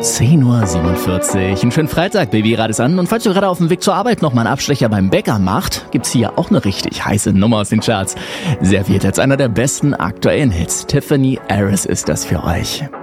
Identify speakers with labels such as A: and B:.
A: 10:47 Uhr. Einen schönen Freitag, Babyrad ist an. Und falls du gerade auf dem Weg zur Arbeit noch mal einen Abstecher beim Bäcker macht, gibt's hier auch eine richtig heiße Nummer aus den Charts. Serviert als einer der besten aktuellen Hits. Tiffany Harris ist das für euch.